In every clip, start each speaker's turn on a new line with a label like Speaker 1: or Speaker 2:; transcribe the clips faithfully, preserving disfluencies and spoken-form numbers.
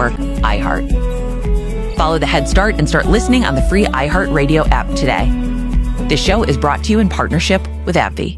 Speaker 1: network, iHeart. Follow the Head Start and start listening on the free iHeartRadio app today. This show is brought to you in partnership with AbbVie.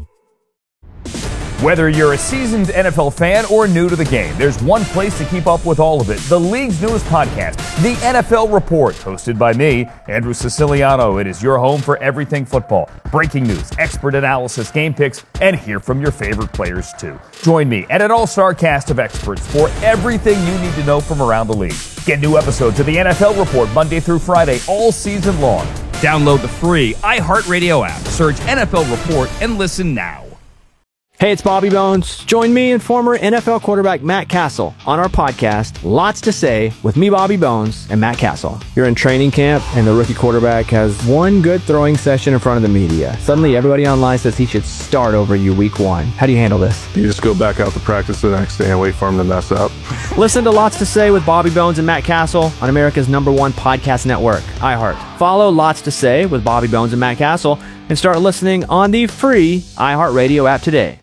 Speaker 2: Whether you're a seasoned N F L fan or new to the game, there's one place to keep up with all of it. The league's newest podcast, The N F L Report, hosted by me, Andrew Siciliano. It is your home for everything football. Breaking news, expert analysis, game picks, and hear from your favorite players too. Join me and an all-star cast of experts for everything you need to know from around the league. Get new episodes of The N F L Report Monday through Friday all season long. Download the free iHeartRadio app, search N F L Report, and listen now.
Speaker 3: Hey, it's Bobby Bones. Join me and former N F L quarterback Matt Castle on our podcast, Lots to Say, with me, Bobby Bones, and Matt Castle. You're in training camp, and the rookie quarterback has one good throwing session in front of the media. Suddenly, everybody online says he should start over you week one. How do you handle this?
Speaker 4: You just go back out to practice the next day and wait for him to mess up.
Speaker 3: Listen to Lots to Say with Bobby Bones and Matt Castle on America's number one podcast network, iHeart. Follow Lots to Say with Bobby Bones and Matt Castle and start listening on the free iHeartRadio app today.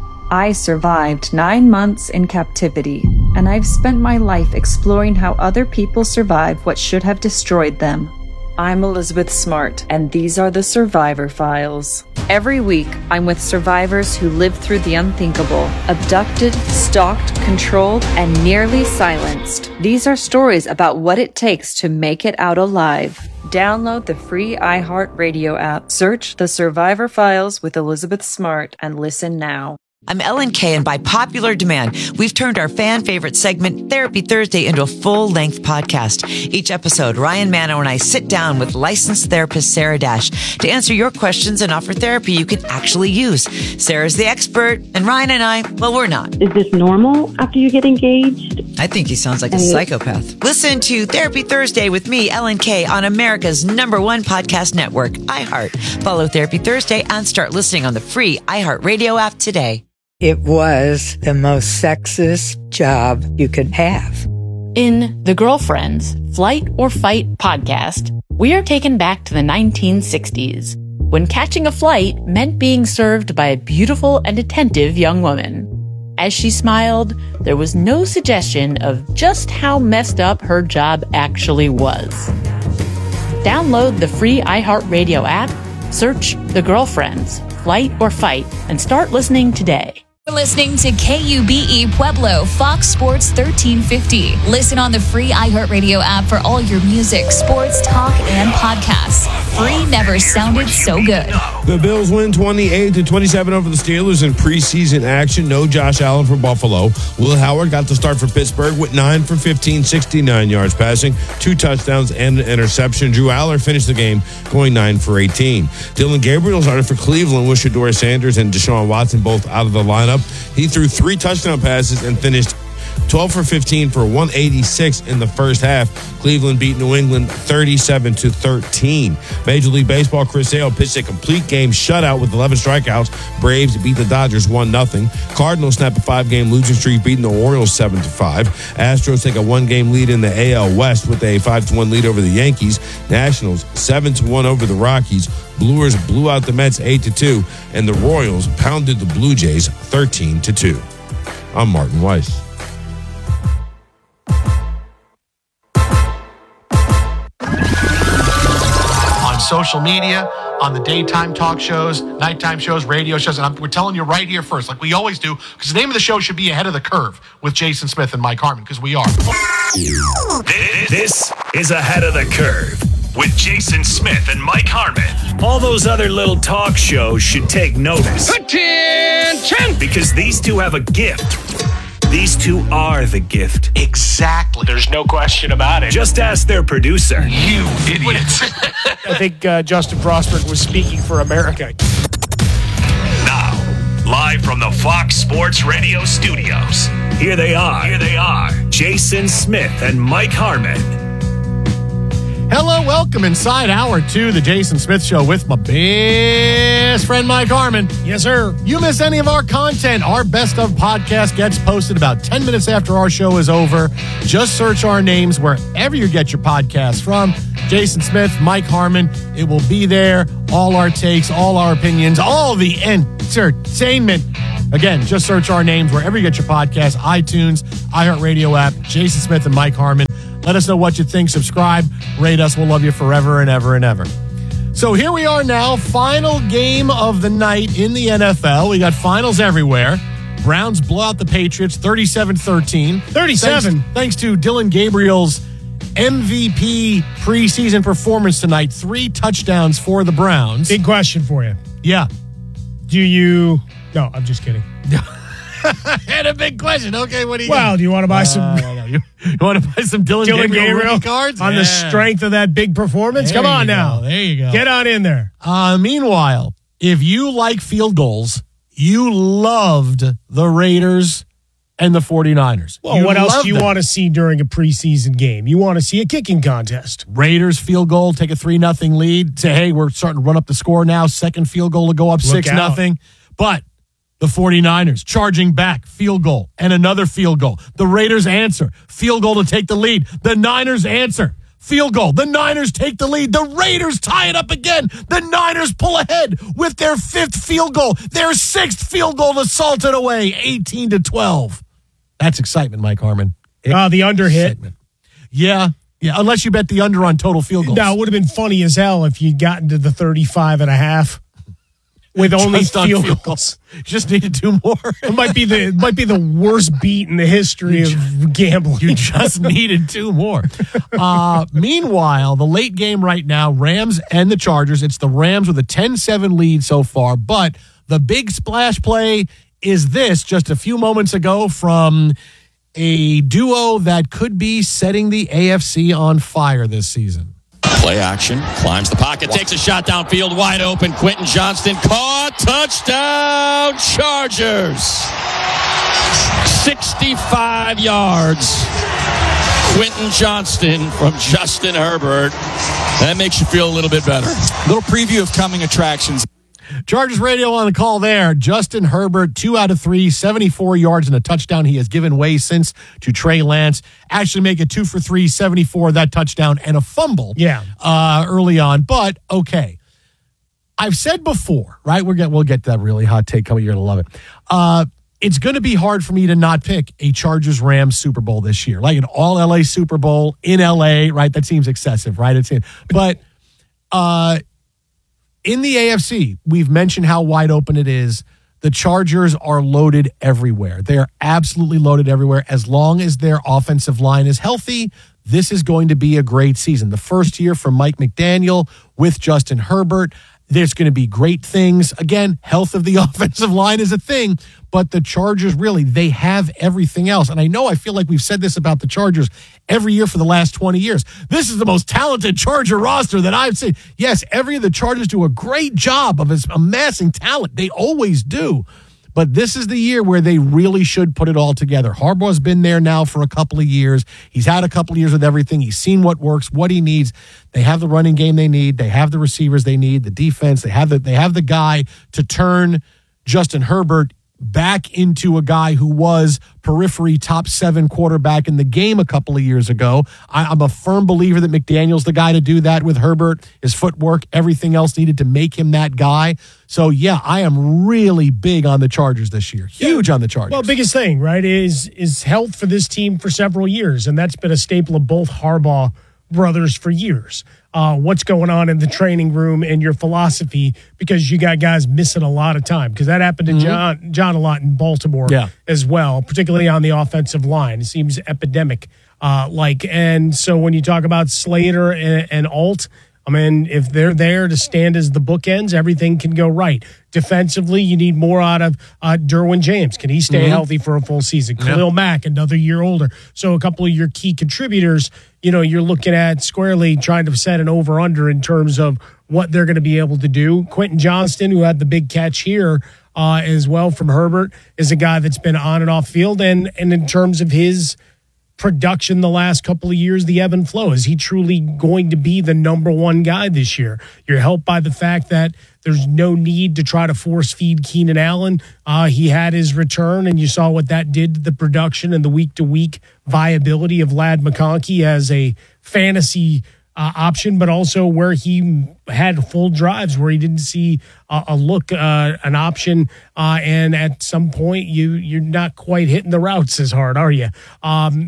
Speaker 5: I survived nine months in captivity, and I've spent my life exploring how other people survive what should have destroyed them. I'm Elizabeth Smart, and these are the Survivor Files. Every week, I'm with survivors who lived through the unthinkable, abducted, stalked, controlled, and nearly silenced. These are stories about what it takes to make it out alive. Download the free iHeartRadio app, search The Survivor Files with Elizabeth Smart, and listen now.
Speaker 6: I'm Ellen Kay, and by popular demand, we've turned our fan favorite segment, Therapy Thursday, into a full-length podcast. Each episode, Ryan Manno and I sit down with licensed therapist Sarah Dash to answer your questions and offer therapy you can actually use. Sarah's the expert, and Ryan and I, well, we're not.
Speaker 7: Is this normal after you get engaged?
Speaker 6: I think he sounds like a psychopath. Listen to Therapy Thursday with me, Ellen Kay, on America's number one podcast network, iHeart. Follow Therapy Thursday and start listening on the free iHeartRadio app today.
Speaker 8: It was the most sexist job you could have.
Speaker 9: In The Girlfriends, Flight or Fight podcast, we are taken back to the nineteen sixties, when catching a flight meant being served by a beautiful and attentive young woman. As she smiled, there was no suggestion of just how messed up her job actually was. Download the free iHeartRadio app, search The Girlfriends, Flight or Fight, and start listening today.
Speaker 10: You're listening to K U B E Pueblo, Fox Sports thirteen fifty. Listen on the free iHeartRadio app for all your music, sports, talk, and podcasts. Free never sounded so good.
Speaker 11: The Bills win twenty-eight to twenty-seven over the Steelers in preseason action. No Josh Allen for Buffalo. Will Howard got the start for Pittsburgh with nine for fifteen, sixty-nine yards passing, two touchdowns and an interception. Drew Aller finished the game going nine for eighteen. Dylan Gabriel started for Cleveland with Shedeur Sanders and Deshaun Watson both out of the lineup. He threw three touchdown passes and finished twelve for fifteen for one eighty-six in the first half. Cleveland beat New England thirty-seven to thirteen. Major League Baseball, Chris Sale pitched a complete game shutout with eleven strikeouts. Braves beat the Dodgers one nothing. Cardinals snap a five-game losing streak, beating the Orioles seven to five. Astros take a one-game lead in the A L West with a five to one lead over the Yankees. Nationals seven to one over the Rockies. Brewers blew out the Mets eight to two, and the Royals pounded the Blue Jays thirteen to two. I'm Martin Weiss.
Speaker 12: On social media, on the daytime talk shows, nighttime shows, radio shows, and I'm, we're telling you right here first, like we always do, because the name of the show should be Ahead of the Curve with Jason Smith and Mike Harmon, because we are.
Speaker 13: This is Ahead of the Curve with Jason Smith and Mike Harmon. All those other little talk shows should take notice. Attention! Because these two have a gift. These two are the gift.
Speaker 12: Exactly.
Speaker 13: There's no question about it. Just ask their producer.
Speaker 12: You idiots.
Speaker 14: I think uh, Justin Frostberg was speaking for America.
Speaker 13: Now, live from the Fox Sports Radio studios, here they are. Here they are. Jason Smith and Mike Harmon.
Speaker 12: Hello, welcome inside hour two, the Jason Smith Show with my best friend, Mike Harmon.
Speaker 14: Yes, sir.
Speaker 12: You miss any of our content, our Best Of podcast gets posted about ten minutes after our show is over. Just search our names wherever you get your podcasts from. Jason Smith, Mike Harmon. It will be there. All our takes, all our opinions, all the entertainment. Again, just search our names wherever you get your podcasts, iTunes, iHeartRadio app, Jason Smith and Mike Harmon. Let us know what you think. Subscribe, rate us. We'll love you forever and ever and ever. So here we are now, final game of the night in the N F L. We got finals everywhere. Browns blow out the Patriots thirty-seven thirteen.
Speaker 14: thirty-seven.
Speaker 12: Thanks, thanks to Dylan Gabriel's M V P preseason performance tonight. Three touchdowns for the Browns.
Speaker 14: Big question for you.
Speaker 12: Yeah.
Speaker 14: Do you... No, I'm just kidding.
Speaker 12: Had a big question. Okay, what do you
Speaker 14: Well,
Speaker 12: got?
Speaker 14: do you want to buy some...
Speaker 12: Uh, you, you want to buy some Dylan,
Speaker 14: Dylan
Speaker 12: Gabriel,
Speaker 14: Gabriel
Speaker 12: rookie cards?
Speaker 14: on
Speaker 12: Yeah.
Speaker 14: the strength of that big performance?
Speaker 12: There
Speaker 14: Come on
Speaker 12: you
Speaker 14: now.
Speaker 12: go. There you go.
Speaker 14: Get on in there.
Speaker 12: Uh, meanwhile, if you like field goals, you loved the Raiders and the 49ers.
Speaker 14: Well,
Speaker 12: You
Speaker 14: what else
Speaker 12: loved
Speaker 14: do you
Speaker 12: them.
Speaker 14: want to see during a preseason game? You want to see a kicking contest.
Speaker 12: Raiders field goal, take a three nothing lead. Say, hey, we're starting to run up the score now. Second field goal to go up
Speaker 14: Look
Speaker 12: six nothing. But the 49ers charging back, field goal, and another field goal. The Raiders answer, field goal to take the lead. The Niners answer, field goal. The Niners take the lead. The Raiders tie it up again. The Niners pull ahead with their fifth field goal. Their sixth field goal to salt it away, eighteen to twelve. That's excitement, Mike Harmon.
Speaker 14: Uh, the under hit.
Speaker 12: Excitement. Yeah, yeah, unless you bet the under on total field goals.
Speaker 14: Now, it would have been funny as hell if you got into the thirty-five and a half with only
Speaker 12: Just on
Speaker 14: field
Speaker 12: field
Speaker 14: goals.
Speaker 12: Just needed two more.
Speaker 14: It might be the it might be the worst beat in the history of gambling.
Speaker 12: You just needed two more. Uh, meanwhile, the late game right now, Rams and the Chargers. It's the Rams with a ten seven lead so far, but the big splash play is this just a few moments ago from a duo that could be setting the A F C on fire this season.
Speaker 15: Play action, climbs the pocket, takes a shot downfield, wide open. Quentin Johnston caught, touchdown, Chargers. sixty-five yards. Quentin Johnston from Justin Herbert. That makes you feel a little bit better.
Speaker 16: Little preview of coming attractions.
Speaker 12: Chargers radio on the call there. Justin Herbert, two out of three, seventy-four yards and a touchdown. He has given way since to Trey Lance. Actually make it two for three, seventy-four, that touchdown, and a fumble
Speaker 14: Yeah.
Speaker 12: uh, early on. But, okay. I've said before, right? We're get, we'll get that really hot take coming. You're going to love it. Uh, it's going to be hard for me to not pick a Chargers-Rams Super Bowl this year. Like an all-L A Super Bowl in L A, right? That seems excessive, right? It's But... uh in the A F C, we've mentioned how wide open it is. The Chargers are loaded everywhere. They are absolutely loaded everywhere. As long as their offensive line is healthy, this is going to be a great season. The first year for Mike McDaniel with Justin Herbert, there's going to be great things. Again, health of the offensive line is a thing, but the Chargers really, they have everything else. And I know I feel like we've said this about the Chargers every year for the last twenty years. This is the most talented Charger roster that I've seen. Yes, every of the Chargers do a great job of amassing talent. They always do. But this is the year where they really should put it all together. Harbaugh's been there now for a couple of years. He's had a couple of years with everything. He's seen what works, what he needs. They have the running game they need. They have the receivers they need, the defense. They have the, they have the guy to turn Justin Herbert back into a guy who was periphery top seven quarterback in the game a couple of years ago. I, I'm a firm believer that McDaniel's the guy to do that with Herbert, his footwork, everything else needed to make him that guy. So, yeah, I am really big on the Chargers this year. Huge yeah. on the Chargers.
Speaker 14: Well, biggest thing, right, is is health for this team for several years, and that's been a staple of both Harbaugh brothers for years. Uh, what's going on in the training room and your philosophy, because you got guys missing a lot of time, because that happened to mm-hmm. John John a lot in Baltimore
Speaker 12: yeah.
Speaker 14: as well, particularly on the offensive line. It seems epidemic. Uh, like, and so when you talk about Slater and, and Alt, I mean, if they're there to stand as the bookends, everything can go right. Defensively, you need more out of uh, Derwin James. Can he stay mm-hmm. healthy for a full season? Yep. Khalil Mack, another year older. So a couple of your key contributors, you know, you're looking at squarely trying to set an over-under in terms of what they're going to be able to do. Quentin Johnston, who had the big catch here uh, as well from Herbert, is a guy that's been on and off field. And, and in terms of his production the last couple of years, the ebb and flow. Is he truly going to be the number one guy this year? You're helped by the fact that there's no need to try to force feed Keenan Allen. Uh, he had his return, and you saw what that did to the production and the week-to-week viability of Ladd McConkey as a fantasy uh, option, but also where he had full drives where he didn't see uh, a look, uh, an option, uh, and at some point you, you're not quite hitting the routes as hard, are you? Um,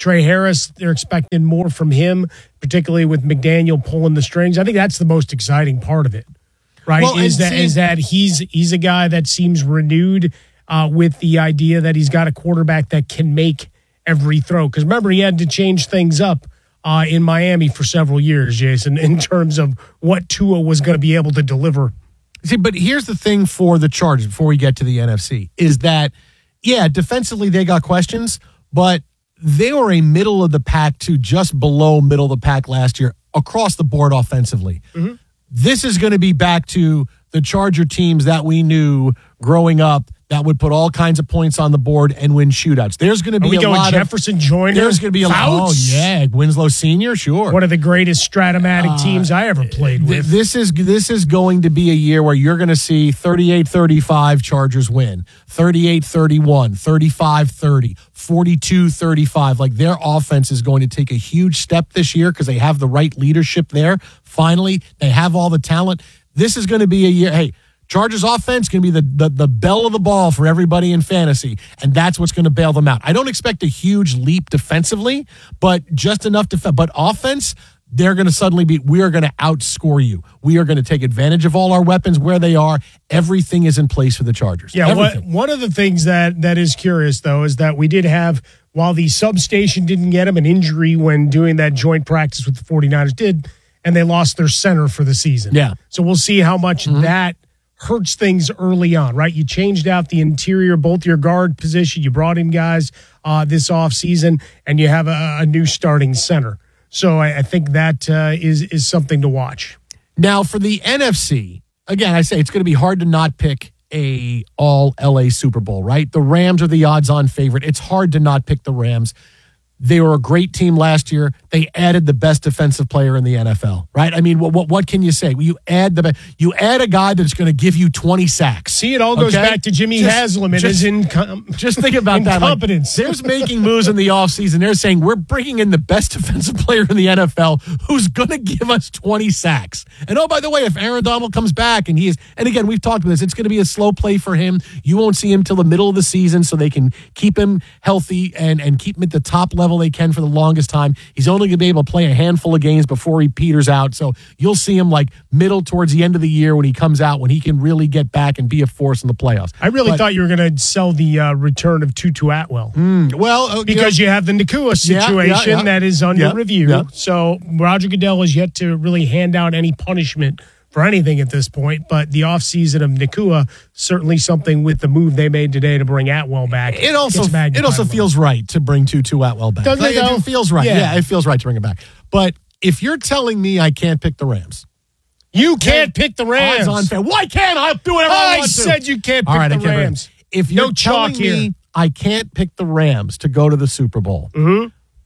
Speaker 14: Trey Harris, they're expecting more from him, particularly with McDaniel pulling the strings. I think that's the most exciting part of it, right?
Speaker 12: Well,
Speaker 14: is that
Speaker 12: see,
Speaker 14: is that he's he's a guy that seems renewed uh, with the idea that he's got a quarterback that can make every throw. Because remember, he had to change things up uh, in Miami for several years, Jason, in terms of what Tua was going to be able to deliver.
Speaker 12: See, but here's the thing for the Chargers before we get to the N F C is that, yeah, defensively they got questions, but they were a middle of the pack to just below middle of the pack last year across the board offensively. Mm-hmm. This is going to be back to the Charger teams that we knew growing up that would put all kinds of points on the board and win shootouts. There's going to be
Speaker 14: Are we
Speaker 12: a
Speaker 14: going
Speaker 12: lot
Speaker 14: Jefferson
Speaker 12: of
Speaker 14: Joyner.
Speaker 12: There's going to be a lot. Oh yeah, Winslow Senior, sure.
Speaker 14: One of the greatest Stratomatic uh, teams I ever played with.
Speaker 12: Th- this is this is going to be a year where you're going to see thirty-eight thirty-five Chargers win, thirty-eight thirty-one, thirty-five thirty, forty-two thirty-five. Like their offense is going to take a huge step this year because they have the right leadership there. Finally, they have all the talent. This is going to be a year. Hey. Chargers offense going to be the, the the bell of the ball for everybody in fantasy, and that's what's going to bail them out. I don't expect a huge leap defensively, but just enough to. But offense, they're going to suddenly be. We are going to outscore you. We are going to take advantage of all our weapons where they are. Everything is in place for the Chargers.
Speaker 14: Yeah, what, one of the things that that is curious though is that we did have, while the substation didn't get him an injury when doing that joint practice with the 49ers did, and they lost their center for the season.
Speaker 12: Yeah,
Speaker 14: so we'll see how much mm-hmm. that hurts things early on, right? You changed out the interior, both your guard position. You brought in guys uh, this offseason, and you have a, a new starting center. So I, I think that uh, is is something to watch.
Speaker 12: Now, for the N F C, again, I say it's going to be hard to not pick a all L A Super Bowl, right? The Rams are the odds-on favorite. It's hard to not pick the Rams. They were a great team last year. They added the best defensive player in the N F L, right? I mean, what what, what can you say? You add the you add a guy that's going to give you twenty sacks.
Speaker 14: See, it all goes okay? back to Jimmy just, Haslam and his incom-
Speaker 12: Just think about that.
Speaker 14: Incompetence.
Speaker 12: Like, there's making moves in the offseason. They're saying we're bringing in the best defensive player in the N F L who's going to give us twenty sacks. And oh, by the way, if Aaron Donald comes back and he is, and again, we've talked about this, it's going to be a slow play for him. You won't see him till the middle of the season so they can keep him healthy and, and keep him at the top level they can for the longest time. He's only going to be able to play a handful of games before he peters out. So you'll see him like middle towards the end of the year when he comes out, when he can really get back and be a force in the playoffs.
Speaker 14: I really
Speaker 12: but,
Speaker 14: thought you were going to sell the uh, return of Tutu Atwell.
Speaker 12: Mm, well, uh,
Speaker 14: because you, know, you have the Nakua situation
Speaker 12: yeah, yeah, yeah.
Speaker 14: that is under
Speaker 12: yeah,
Speaker 14: review.
Speaker 12: Yeah.
Speaker 14: So Roger Goodell has yet to really hand out any punishment for anything at this point, but the offseason of Nakua, certainly something with the move they made today to bring Atwell back.
Speaker 12: It also it also feels right to bring Tutu Atwell back.
Speaker 14: Doesn't it, though?
Speaker 12: It feels right.
Speaker 14: Yeah.
Speaker 12: yeah, it feels right to bring him back. But if you're telling me I can't pick the Rams,
Speaker 14: you can't pick the Rams.
Speaker 12: On fair. Why can't I do whatever I,
Speaker 14: I
Speaker 12: want to?
Speaker 14: I said you can't pick
Speaker 12: All right,
Speaker 14: the
Speaker 12: I can't
Speaker 14: Rams.
Speaker 12: If you're
Speaker 14: no
Speaker 12: telling
Speaker 14: chalk here.
Speaker 12: me I can't pick the Rams to go to the Super Bowl,
Speaker 14: mm-hmm.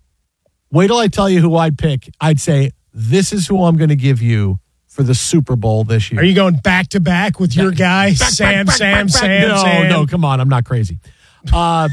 Speaker 12: wait till I tell you who I'd pick. I'd say this is who I'm going to give you for the Super Bowl this year.
Speaker 14: Are you going back to back with your guy,
Speaker 12: back,
Speaker 14: Sam,
Speaker 12: back,
Speaker 14: Sam,
Speaker 12: back, back,
Speaker 14: Sam,
Speaker 12: no,
Speaker 14: Sam?
Speaker 12: No, come on. I'm not crazy. Uh,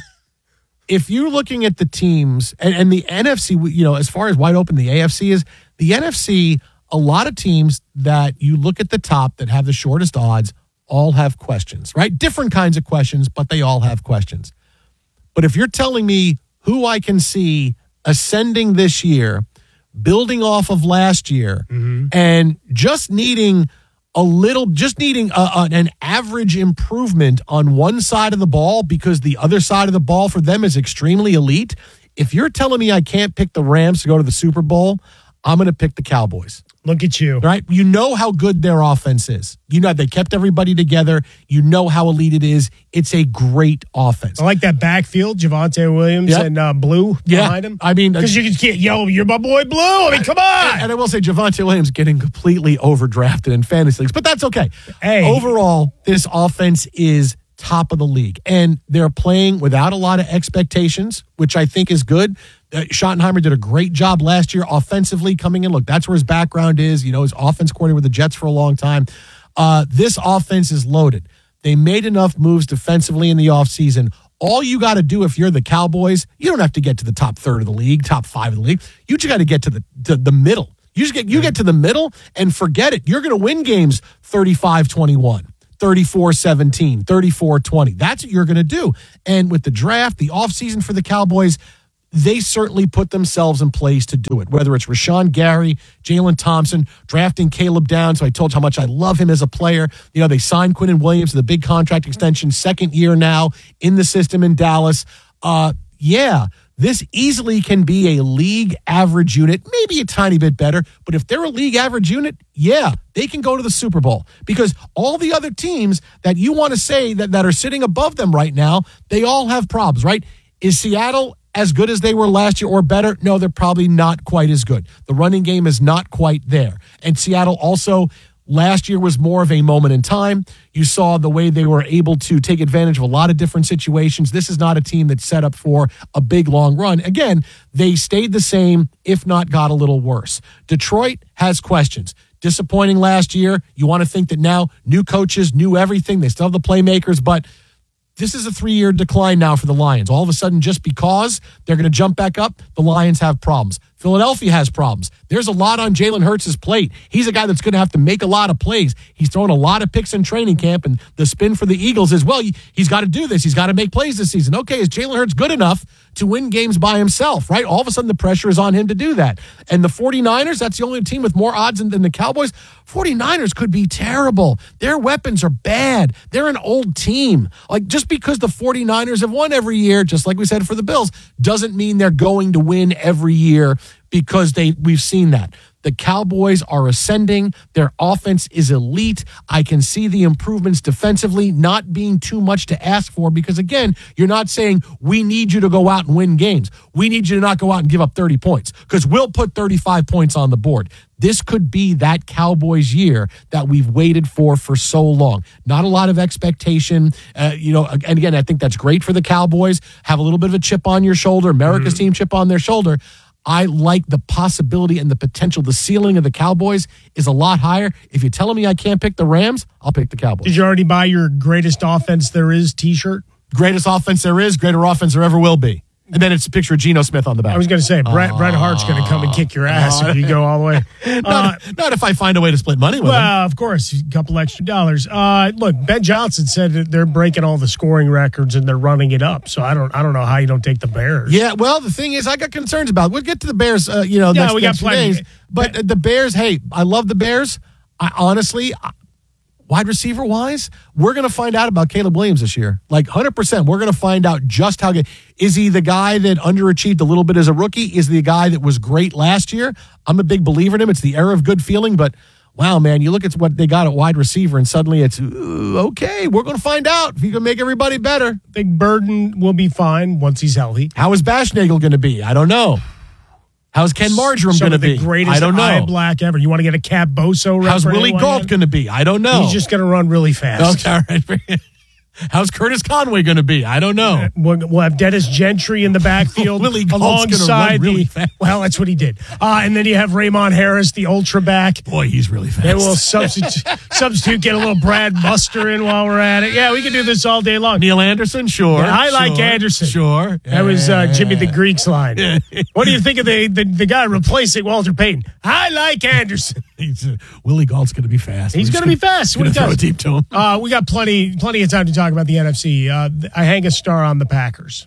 Speaker 12: if you're looking at the teams and, and the N F C, you know, as far as wide open the A F C is, the N F C, a lot of teams that you look at the top that have the shortest odds all have questions, right? Different kinds of questions, but they all have questions. But if you're telling me who I can see ascending this year, building off of last year, mm-hmm. and just needing a little, just needing a, a, an average improvement on one side of the ball because the other side of the ball for them is extremely elite. If you're telling me I can't pick the Rams to go to the Super Bowl, I'm going to pick the Cowboys.
Speaker 14: Look at you.
Speaker 12: Right? You know how good their offense is. You know, they kept everybody together. You know how elite it is. It's a great offense.
Speaker 14: I like that backfield, Javonte Williams yep. and uh, Blue
Speaker 12: yeah.
Speaker 14: behind him.
Speaker 12: I mean,
Speaker 14: because uh, you just can't, yo, you're my boy Blue. I mean, come on.
Speaker 12: And, and I will say Javonte Williams getting completely overdrafted in fantasy leagues, but that's okay.
Speaker 14: Hey.
Speaker 12: Overall, this offense is top of the league, and they're playing without a lot of expectations, which I think is good. Uh, Schottenheimer did a great job last year offensively coming in. Look, that's where his background is. You know, his offense coordinator with the Jets for a long time. Uh, this offense is loaded. They made enough moves defensively in the offseason. All you got to do if you're the Cowboys, you don't have to get to the top third of the league, top five of the league. You just got to get to the to the middle. You just get you get to the middle and forget it. You're going to win games thirty-five twenty-one. thirty-four seventeen, thirty-four twenty. That's what you're going to do. And with the draft, the offseason for the Cowboys, they certainly put themselves in place to do it, whether it's Rashawn Gary, Jalen Thompson, drafting Caleb Downs. So I told you how much I love him as a player. You know, they signed Quinnen Williams to the big contract extension, second year now in the system in Dallas. Uh, yeah, this easily can be a league average unit, maybe a tiny bit better, but if they're a league average unit, yeah, they can go to the Super Bowl, because all the other teams that you want to say that, that are sitting above them right now, they all have problems, right? Is Seattle as good as they were last year or better? No, they're probably not quite as good. The running game is not quite there. And Seattle also, last year was more of a moment in time. You saw the way they were able to take advantage of a lot of different situations. This is not a team that's set up for a big, long run. Again, they stayed the same, if not got a little worse. Detroit has questions. Disappointing last year. You want to think that now new coaches, new everything. They still have the playmakers, but this is a three-year decline now for the Lions. All of a sudden, just because they're going to jump back up, the Lions have problems. Philadelphia has problems. There's a lot on Jalen Hurts' plate. He's a guy that's going to have to make a lot of plays. He's throwing a lot of picks in training camp, and the spin for the Eagles is, well, he's got to do this. He's got to make plays this season. Okay, is Jalen Hurts good enough to win games by himself, right? All of a sudden, the pressure is on him to do that. And the 49ers, that's the only team with more odds than the Cowboys. 49ers could be terrible. Their weapons are bad. They're an old team. Like, just because the 49ers have won every year, just like we said for the Bills, doesn't mean they're going to win every year, because they we've seen that. The Cowboys are ascending. Their offense is elite. I can see the improvements defensively not being too much to ask for, because, again, you're not saying we need you to go out and win games. We need you to not go out and give up thirty points, because we'll put thirty-five points on the board. This could be that Cowboys year that we've waited for for so long. Not a lot of expectation. Uh, you know, and again, I think that's great for the Cowboys. Have a little bit of a chip on your shoulder. America's mm-hmm. team chip on their shoulder. I like the possibility and the potential. The ceiling of the Cowboys is a lot higher. If you're telling me I can't pick the Rams, I'll pick the Cowboys.
Speaker 14: Did you already buy your greatest offense there is t-shirt?
Speaker 12: Greatest offense there is, greater offense there ever will be. And then it's a picture of Geno Smith on the back.
Speaker 14: I was going to say, Bret, uh, Bret Hart's going to come and kick your ass uh, if you go all the way.
Speaker 12: not,
Speaker 14: Uh,
Speaker 12: not if I find a way to split money with
Speaker 14: well,
Speaker 12: him.
Speaker 14: Well, of course, a couple extra dollars. Uh, look, Ben Johnson said that they're breaking all the scoring records and they're running it up. So I don't I don't know how you don't take the Bears.
Speaker 12: Yeah, well, the thing is, I got concerns about it. We'll get to the Bears, uh, you know,
Speaker 14: yeah,
Speaker 12: next,
Speaker 14: we got
Speaker 12: next few
Speaker 14: plenty.
Speaker 12: days. But uh, the Bears, hey, I love the Bears. I honestly... I, wide receiver wise, we're going to find out about Caleb Williams this year. Like one hundred percent. We're going to find out just how good. Is he the guy that underachieved a little bit as a rookie? Is he the guy that was great last year? I'm a big believer in him. It's the era of good feeling, but wow, man, you look at what they got at wide receiver and suddenly it's, ooh, okay, we're going to find out if he can make everybody better.
Speaker 14: Big Burden will be fine once he's healthy.
Speaker 12: How is Bashnagel going to be? I don't know. How's Ken Marjoram going to be?
Speaker 14: The greatest
Speaker 12: I don't know.
Speaker 14: eye black ever. You want to get a Cap Boso?
Speaker 12: How's Willie Gault going to be? I don't know.
Speaker 14: He's just going to run really fast.
Speaker 12: Okay, all right. How's Curtis Conway going to be? I don't know.
Speaker 14: We'll, we'll have Dennis Gentry in the backfield
Speaker 12: Willie Gault's
Speaker 14: alongside
Speaker 12: really
Speaker 14: the.
Speaker 12: Fast.
Speaker 14: Well, that's what he did. Uh, and then you have Raymond Harris, the ultra back.
Speaker 12: Boy, he's really fast.
Speaker 14: And we'll substitute, substitute, get a little Brad Buster in while we're at it. Yeah, we can do this all day long.
Speaker 12: Neil Anderson, sure.
Speaker 14: Yeah, I
Speaker 12: sure,
Speaker 14: like Anderson.
Speaker 12: Sure.
Speaker 14: That was uh, Jimmy the Greek's line. What do you think of the, the, the guy replacing Walter Payton? I like Anderson.
Speaker 12: He's, uh, Willie Gault's going to be fast.
Speaker 14: He's going to be fast.
Speaker 12: Going to throw it deep to him.
Speaker 14: Uh, we got plenty, plenty of time to talk about the N F C. Uh, I hang a star on the Packers.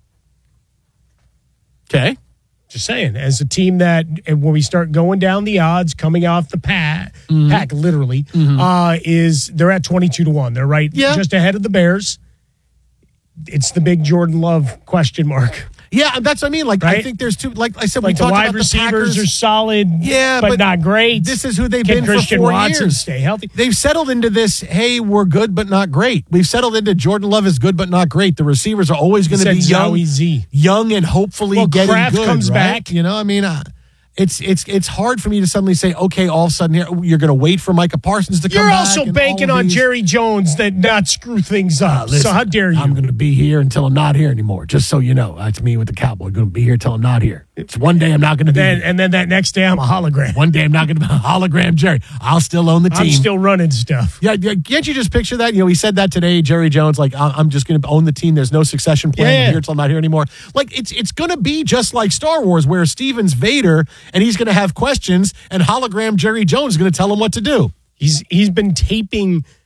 Speaker 12: Okay.
Speaker 14: Just saying, as a team that when we start going down the odds, coming off the pack, mm-hmm. pack literally, mm-hmm. uh, is they're at twenty-two to one. They're right
Speaker 12: yeah.
Speaker 14: just ahead of the Bears. It's the big Jordan Love question mark.
Speaker 12: Yeah, that's what I mean. Like, right? I think there's two, like I said,
Speaker 14: like
Speaker 12: we
Speaker 14: the
Speaker 12: talked
Speaker 14: wide
Speaker 12: about
Speaker 14: receivers
Speaker 12: the
Speaker 14: are solid,
Speaker 12: yeah,
Speaker 14: but,
Speaker 12: but
Speaker 14: not great.
Speaker 12: This is who they've
Speaker 14: Can
Speaker 12: been
Speaker 14: Christian
Speaker 12: for four
Speaker 14: Watson
Speaker 12: years.
Speaker 14: Stay healthy.
Speaker 12: They've settled into this, hey, we're good, but not great. We've settled into Jordan Love is good, but not great. The receivers are always going to be young,
Speaker 14: Z.
Speaker 12: young and hopefully
Speaker 14: well,
Speaker 12: getting
Speaker 14: Kraft
Speaker 12: good.
Speaker 14: comes
Speaker 12: right?
Speaker 14: back.
Speaker 12: You know, I mean, uh, it's it's it's hard for me to suddenly say, okay, all of a sudden here, you're going to wait for Micah Parsons to come
Speaker 14: You're
Speaker 12: back.
Speaker 14: You're also banking on Jerry Jones that not screw things up. Uh, listen, so how dare you?
Speaker 12: I'm going to be here until I'm not here anymore, just so you know. That's me with the Cowboy. Going to be here until I'm not here. It's one day I'm not going to be
Speaker 14: then,
Speaker 12: here.
Speaker 14: And then that next day I'm a hologram.
Speaker 12: One day I'm not going to be a hologram Jerry. I'll still own the team.
Speaker 14: I'm still running stuff.
Speaker 12: Yeah, can't you just picture that? You know, he said that today, Jerry Jones, like, I'm just going to own the team. There's no succession plan.
Speaker 14: Yeah.
Speaker 12: I'm here until I'm not here anymore. Like, it's it's going to be just like Star Wars, where Steven's Vader, and he's going to have questions, and hologram Jerry Jones is going to tell him what to do.
Speaker 14: He's He's been taping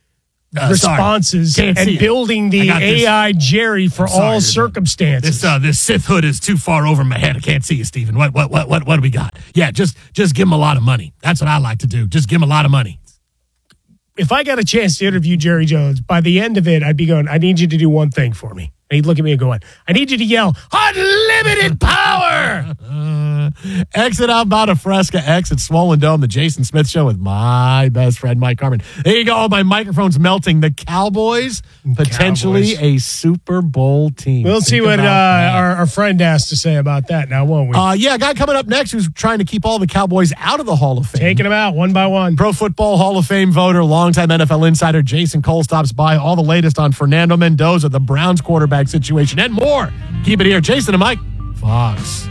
Speaker 12: Uh,
Speaker 14: responses
Speaker 12: sorry.
Speaker 14: and building the A I Jerry for
Speaker 12: sorry,
Speaker 14: all
Speaker 12: this,
Speaker 14: circumstances.
Speaker 12: This uh, this Sith hood is too far over my head. I can't see you, Stephen. What what what what what do we got? Yeah, just just give him a lot of money. That's what I like to do. Just give him a lot of money.
Speaker 14: If I got a chance to interview Jerry Jones, by the end of it, I'd be going, I need you to do one thing for me. And he'd look at me and go, I need you to yell, unlimited power!
Speaker 12: uh, exit out Mount Fresca, exit Swollen Dome, the Jason Smith Show with my best friend, Mike Harmon. There you go. All my microphone's melting. The Cowboys, potentially Cowboys. a Super Bowl team.
Speaker 14: We'll Think see what uh, our, our friend has to say about that now, won't we?
Speaker 12: Uh, yeah, a guy coming up next who's trying to keep all the Cowboys out of the Hall of Fame.
Speaker 14: Taking them out one by one.
Speaker 12: Pro Football Hall of Fame voter, longtime N F L insider Jason Cole stops by. All the latest on Fernando Mendoza, the Browns quarterback situation, and more. Keep it here. Jason and Mike, Fox.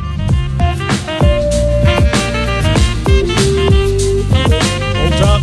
Speaker 11: Hold up.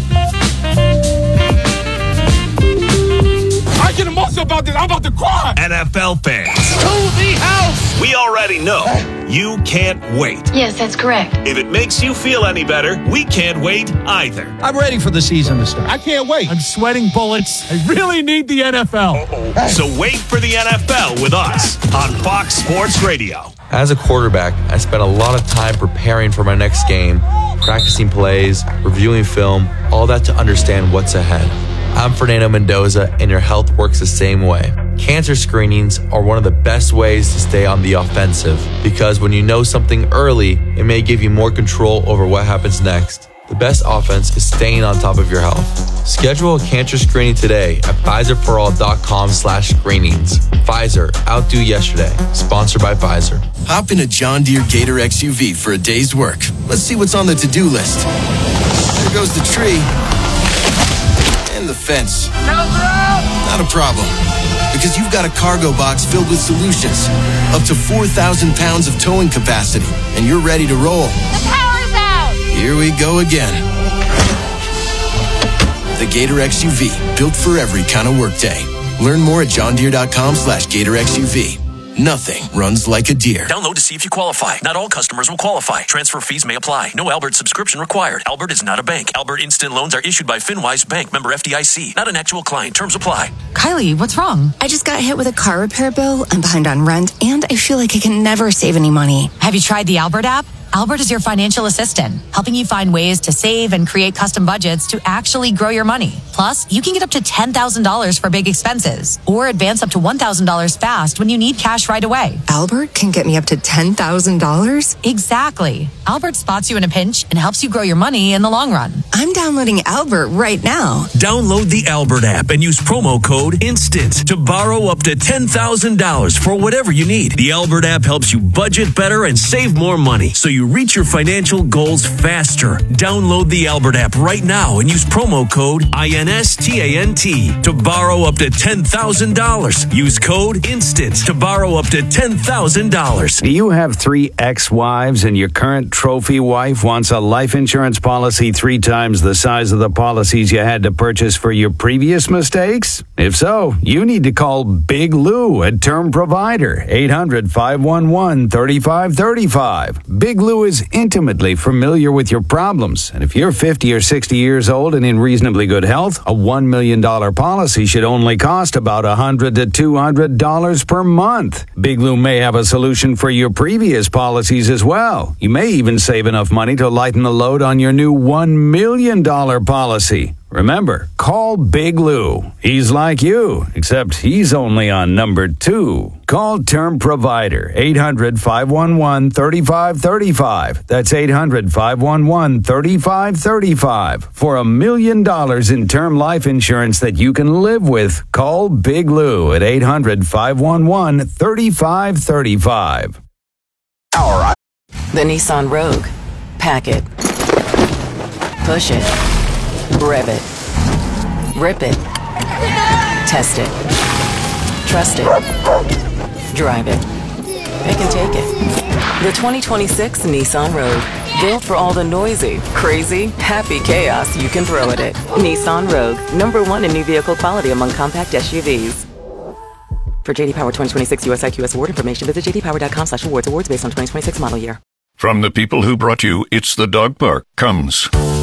Speaker 11: I get emotional about this. I'm about to cry.
Speaker 13: N F L fans,
Speaker 11: To the house.
Speaker 13: we already know you can't wait.
Speaker 17: Yes, that's correct.
Speaker 13: If it makes you feel any better, we can't wait either.
Speaker 16: I'm ready for the season to start.
Speaker 11: I can't wait.
Speaker 12: I'm sweating bullets. I really need the N F L.
Speaker 13: Uh-oh. So wait for the N F L with us on Fox Sports Radio.
Speaker 18: As a quarterback, I spent a lot of time preparing for my next game, practicing plays, reviewing film, all that to understand what's ahead. I'm Fernando Mendoza, and your health works the same way. Cancer screenings are one of the best ways to stay on the offensive, because when you know something early, it may give you more control over what happens next. The best offense is staying on top of your health. Schedule a cancer screening today at Pfizerforall.com slash screenings. Pfizer, outdo yesterday. Sponsored by Pfizer.
Speaker 19: Hop in a John Deere Gator X U V for a day's work. Let's see what's on the to-do list. There goes the tree. And the fence. Not a problem. Because you've got a cargo box filled with solutions. Up to four thousand pounds of towing capacity. And you're ready to roll.
Speaker 17: The power's out!
Speaker 19: Here we go again. The Gator X U V, built for every kind of workday. Learn more at johndeere.com slash Gator X U V. Nothing runs like a deer.
Speaker 20: Download to see if you qualify. Not all customers will qualify. Transfer fees may apply. No Albert subscription required. Albert is not a bank. Albert Instant Loans are issued by FinWise Bank, member F D I C. Not an actual client. Terms apply.
Speaker 21: Kylie, what's wrong? I just got hit with a car repair bill. I'm behind on rent, and I feel like I can never save any money.
Speaker 22: Have you tried the Albert app? Albert is your financial assistant, helping you find ways to save and create custom budgets to actually grow your money. Plus, you can get up to ten thousand dollars for big expenses or advance up to one thousand dollars fast when you need cash right away.
Speaker 21: Albert can get me up to ten thousand dollars?
Speaker 22: Exactly. Albert spots you in a pinch and helps you grow your money in the long run.
Speaker 21: I'm downloading Albert right now.
Speaker 20: Download the Albert app and use promo code INSTANT to borrow up to ten thousand dollars for whatever you need. The Albert app helps you budget better and save more money, so you reach your financial goals faster. Download the Albert app right now and use promo code INSTANT to borrow up to ten thousand dollars. Use code INSTANT to borrow up to ten thousand dollars.
Speaker 23: Do you have three ex-wives and your current trophy wife wants a life insurance policy three times the size of the policies you had to purchase for your previous mistakes? If so, you need to call Big Lou at Term Provider, eight hundred, five one one, three five three five. Big Lou is intimately familiar with your problems, and if you're fifty or sixty years old and in reasonably good health, a one million dollars policy should only cost about one hundred to two hundred dollars per month. Big Lou may have a solution for your previous policies as well. You may even save enough money to lighten the load on your new one million dollars policy. Remember, call Big Lou. He's like you, except he's only on number two. Call Term Provider, eight hundred, five one one, three five three five. That's eight hundred, five one one, three five three five. For a million dollars in term life insurance that you can live with, call Big Lou at eight hundred, five one one, three five three five.
Speaker 24: All right. The Nissan Rogue. Pack it. Push it. Rev it. Rip it. Test it. Trust it. Drive it. Pick and take it. The twenty twenty-six Nissan Rogue. Built for all the noisy, crazy, happy chaos you can throw at it. Nissan Rogue. Number one in new vehicle quality among compact S U Vs. For J D Power twenty twenty-six U S I Q S award information, visit jdpower.com slash awards. Awards based on twenty twenty-six model year.
Speaker 25: From the people who brought you It's the Dog Park comes